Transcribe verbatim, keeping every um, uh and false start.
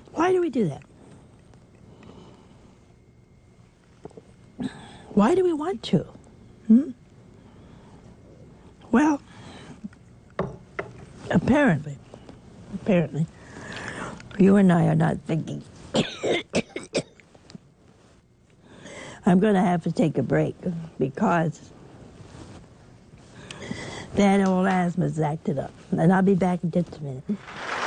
Why do we do that? Why do we want to? Hmm? Well, apparently, apparently, you and I are not thinking. I'm going to have to take a break because that old asthma's acted up. And I'll be back in just a minute.